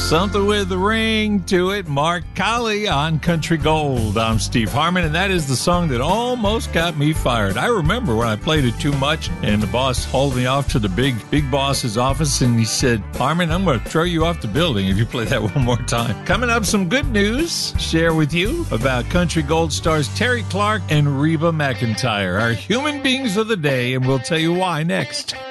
Something with a ring to it. Mark Colley on Country Gold. I'm Steve Harmon, and that is the song that almost got me fired. I remember when I played it too much, and the boss hauled me off to the big boss's office, and he said, Harmon, I'm going to throw you off the building if you play that one more time. Coming up, some good news. Share with you about Country Gold stars Terry Clark and Reba McEntire, our human beings of the day, and we'll tell you why next.